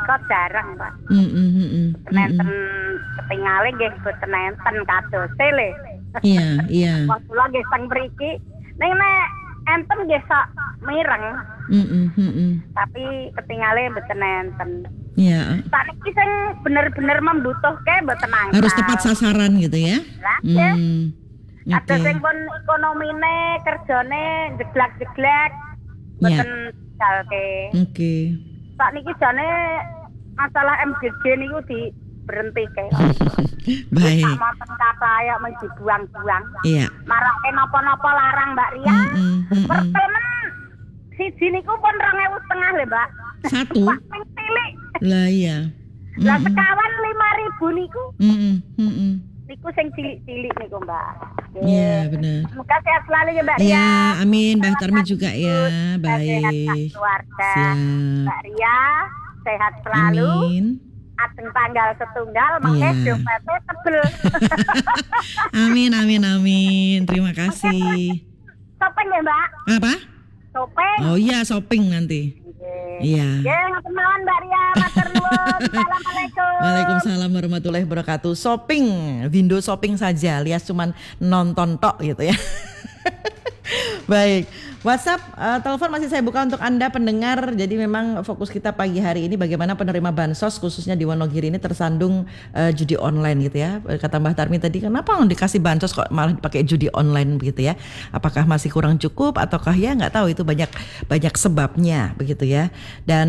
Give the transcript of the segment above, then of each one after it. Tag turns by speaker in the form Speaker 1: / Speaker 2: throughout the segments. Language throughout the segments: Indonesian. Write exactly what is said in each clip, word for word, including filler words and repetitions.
Speaker 1: menika jarang, Pak.
Speaker 2: Heeh, heeh.
Speaker 1: Nenten ketingale nggih boten nenten kadose le.
Speaker 2: Iya, iya.
Speaker 1: Wong kula nggih teng mriki ning nek enten nggih sak mireng.
Speaker 2: Heeh, heeh.
Speaker 1: Tapi ketingale boten enten.
Speaker 2: Iya.
Speaker 1: Sakniki sing bener-bener membutuhke mboten angkat.
Speaker 2: Harus tepat sasaran gitu ya.
Speaker 1: Lah nggih.
Speaker 2: Hmm.
Speaker 1: Ada
Speaker 2: Oke.
Speaker 1: sing pun ekonomine, kerjane jeglak-jeglak
Speaker 2: Ya.
Speaker 1: mboten dalke.
Speaker 2: Oke.
Speaker 1: Sakniki jane masalah M G G niku di berhentike.
Speaker 2: Baik.
Speaker 1: Samonten kata ayo men dibuang-buang.
Speaker 2: Iya.
Speaker 1: Marake napa-napa larang Mbak Ria.
Speaker 2: Mm-mm, mm-mm.
Speaker 1: Pertemen siji niku pun rong ewu setengah lho, Mbak.
Speaker 2: Satu.
Speaker 1: Pak sing cilik.
Speaker 2: Lah iya.
Speaker 1: Lah
Speaker 2: Mm-mm.
Speaker 1: sekawan lima ribu niku.
Speaker 2: Mm-mm, mm-mm.
Speaker 1: Niku sing cilik-cilik niku, Mbak.
Speaker 2: Iya, benar.
Speaker 1: Semoga sehat selalu ya, Mbak Ria.
Speaker 2: Ya, amin. Mbak Tarmi juga ya.
Speaker 1: Sehat
Speaker 2: Baik.
Speaker 1: keluarga.
Speaker 2: Siap.
Speaker 1: Mbak Ria sehat selalu.
Speaker 2: Amin.
Speaker 1: Ajeng tanggal setunggal mangke
Speaker 2: Iya.
Speaker 1: dompete tebel.
Speaker 2: Amin, amin, amin. Terima kasih.
Speaker 1: Topeng ya, Mbak.
Speaker 2: Apa?
Speaker 1: Topeng.
Speaker 2: Oh iya, shopping nanti. Iya.
Speaker 1: Ya, ngoten mawon Mbak Ria, matur nuwun. Assalamualaikum.
Speaker 2: Waalaikumsalam warahmatullahi wabarakatuh. Shopping, window shopping saja, alias cuman nonton tok gitu ya. Baik, WhatsApp, uh, telepon masih saya buka untuk Anda pendengar. Jadi memang fokus kita pagi hari ini bagaimana penerima bansos khususnya di Wonogiri ini tersandung uh, judi online gitu ya. Kata Mbak Tarmi tadi, kenapa dikasih bansos kok malah dipakai judi online begitu ya? Apakah masih kurang cukup ataukah ya nggak tahu, itu banyak banyak sebabnya begitu ya. Dan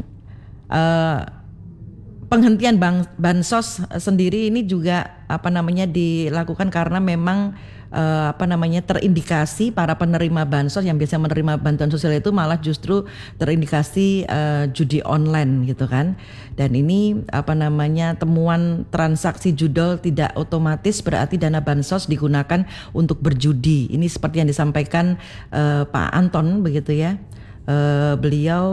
Speaker 2: uh, penghentian bang, bansos sendiri ini juga apa namanya dilakukan karena memang Uh, apa namanya terindikasi para penerima bansos yang biasa menerima bantuan sosial itu malah justru terindikasi uh, judi online gitu kan. Dan ini apa namanya temuan transaksi judol tidak otomatis berarti dana bansos digunakan untuk berjudi. Ini seperti yang disampaikan uh, Pak Anton begitu ya. Uh, beliau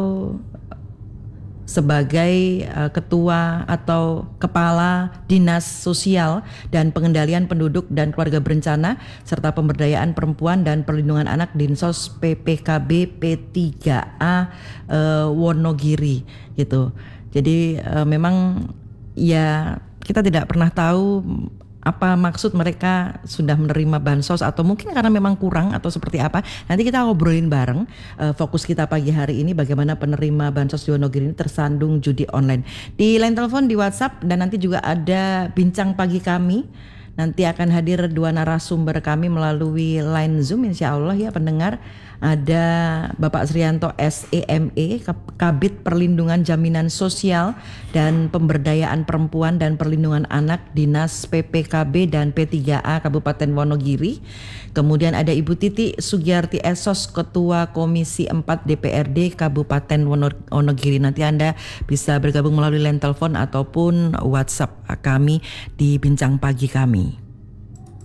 Speaker 2: sebagai uh, ketua atau kepala Dinas Sosial dan Pengendalian Penduduk dan Keluarga Berencana serta Pemberdayaan Perempuan dan Perlindungan Anak Dinsos P P K B P tiga A uh, Wonogiri gitu. Jadi uh, memang ya kita tidak pernah tahu apa maksud mereka sudah menerima bansos atau mungkin karena memang kurang atau seperti apa. Nanti kita ngobrolin bareng. Uh, fokus kita pagi hari ini bagaimana penerima bansos di Wonogiri ini tersandung judi online. Di line telepon, di WhatsApp, dan nanti juga ada bincang pagi kami. Nanti akan hadir dua narasumber kami melalui line Zoom insya Allah ya pendengar. Ada Bapak Srianto S E M E, Kabid Perlindungan Jaminan Sosial dan Pemberdayaan Perempuan dan Perlindungan Anak Dinas P P K B dan P tiga A Kabupaten Wonogiri. Kemudian ada Ibu Titi Sugiyarti Esos, Ketua Komisi empat D P R D Kabupaten Wonogiri. Nanti Anda bisa bergabung melalui line telepon ataupun WhatsApp kami di bincang pagi kami.